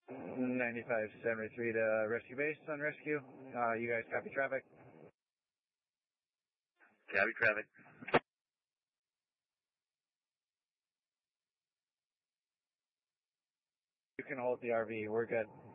9573 to rescue base on rescue. You guys copy traffic? Copy traffic. You can hold the RV. We're good.